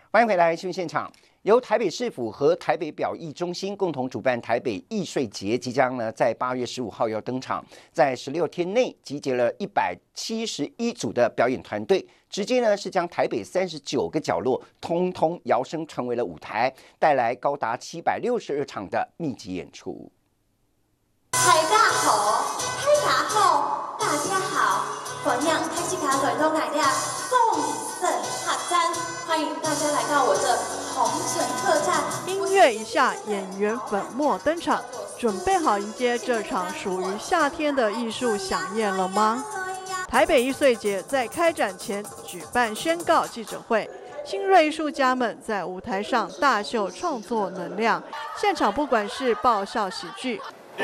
欢迎回来新闻现场。由台北市府和台北表艺中心共同主办台北艺穗节，即将呢在8月15号要登场，在16天内集结了171组的表演团队，直接呢是将台北39个角落通通摇升成为了舞台，带来高达762场的密集演出。 大家好，大家好，欢迎开始卡水都来了，丰盛客栈，欢迎大家来到我的红尘客栈。 音乐一下，演员粉墨登场，准备好迎接这场属于夏天的艺术飨宴了吗？台北艺穗节在开展前举办宣告记者会，新锐艺术家们在舞台上大秀创作能量，现场不管是爆笑喜剧。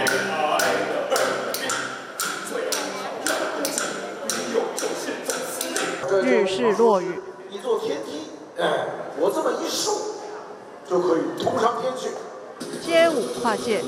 日式落语， 一座天梯，我这么一竖，就可以通上天去。 街舞跨界，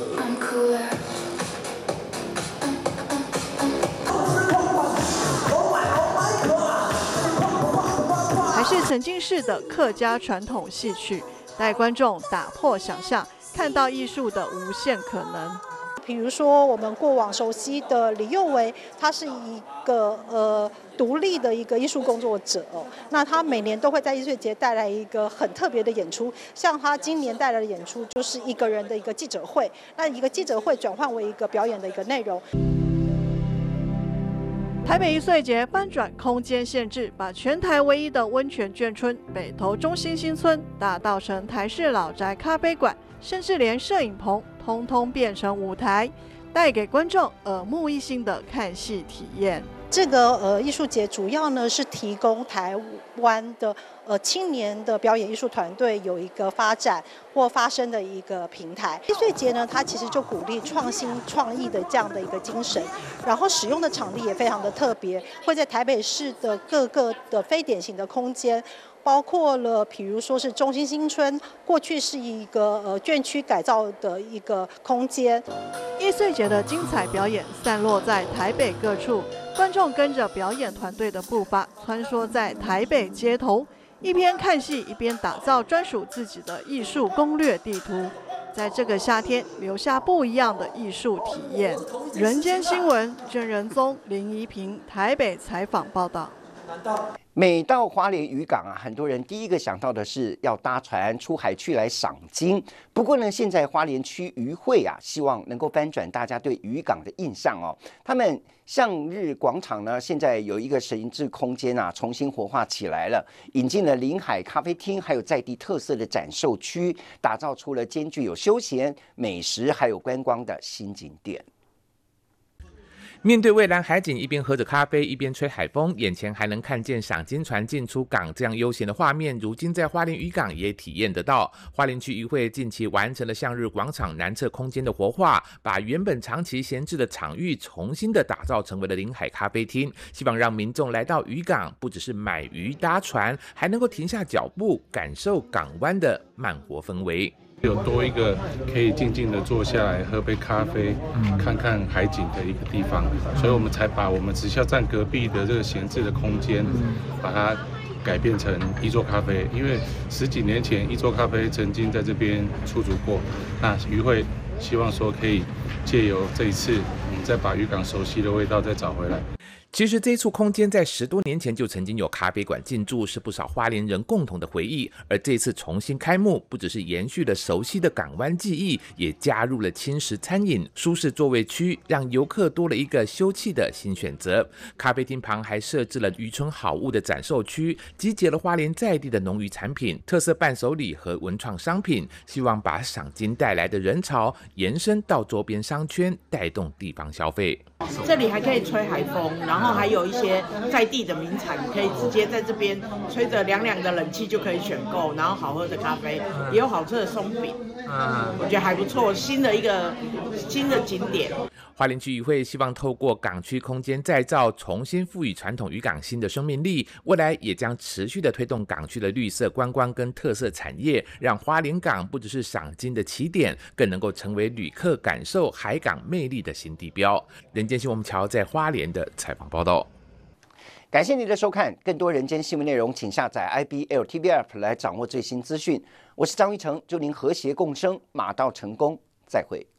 还是曾经式的客家传统戏曲，带观众打破想象，看到艺术的无限可能。 比如说，我们过往熟悉的李幼维，他是一个独立的一个艺术工作者哦。那他每年都会在艺穗节带来一个很特别的演出，像他今年带来的演出就是一个人的一个记者会，那一个记者会转换为一个表演的一个内容。 台北艺穗节翻转空间限制，把全台唯一的温泉眷村北投中心新村打造成台式老宅咖啡馆，甚至连摄影棚通通变成舞台，带给观众耳目一新的看戏体验。 这个艺术节主要呢是提供台湾的青年的表演艺术团队有一个发展或发声的一个平台。艺穗节呢，它其实就鼓励创新创意的这样的一个精神，然后使用的场地也非常的特别，会在台北市的各个的非典型的空间。包括了，比如说是中心新村，过去是一个眷区改造的一个空间。 艺穗节的精彩表演散落在台北各处，观众跟着表演团队的步伐，穿梭在台北街头，一边看戏一边打造专属自己的艺术攻略地图，在这个夏天留下不一样的艺术体验。人间新闻，郑仁宗、林怡平台北采访报道。 每到花莲渔港啊，很多人第一个想到的是要搭船出海去来赏金。不过呢，现在花莲区渔会啊，希望能够翻转大家对渔港的印象哦。他们向日广场呢，现在有一个神智空间啊，重新活化起来了，引进了临海咖啡厅，还有在地特色的展售区，打造出了兼具有休闲、美食还有观光的新景点。 面对蔚蓝海景，一边喝着咖啡，一边吹海风，眼前还能看见赏金船进出港这样悠闲的画面，如今在花莲渔港也体验得到。花莲区渔会近期完成了向日广场南侧空间的活化，把原本长期闲置的场域重新的打造成为了临海咖啡厅，希望让民众来到渔港，不只是买鱼搭船，还能够停下脚步，感受港湾的慢活氛围。 有多一个可以静静的坐下来喝杯咖啡，看看海景的一个地方，所以我们才把我们直销站隔壁的这个闲置的空间，把它改变成一座咖啡。因为10几年前一座咖啡曾经在这边出租过，那渔会希望说可以借由这一次，我们再把渔港熟悉的味道再找回来。 其实这一处空间在10多年前就曾经有咖啡馆进驻，是不少花莲人共同的回忆。而这次重新开幕，不只是延续了熟悉的港湾记忆，也加入了轻食餐饮、舒适座位区，让游客多了一个休憩的新选择。咖啡厅旁还设置了渔村好物的展售区，集结了花莲在地的农渔产品、特色伴手礼和文创商品，希望把赏金带来的人潮延伸到周边商圈，带动地方消费。 这里还可以吹海风，然后还有一些在地的名产，可以直接在这边吹着凉凉的冷气就可以选购，然后好喝的咖啡，也有好吃的松饼，我觉得还不错，新的景点。 花莲区渔会希望透过港区空间再造，重新赋予传统渔港新的生命力，未来也将持续的推动港区的绿色观光跟特色产业，让花莲港不只是赏金的起点，更能够成为旅客感受海港魅力的新地标。人间新闻桥在花莲的采访报道。 感谢您的收看，更多人间新闻内容，请下载 IBL TV App 来掌握最新资讯。我是张玉成，祝您和谐共生，马到成功，再会。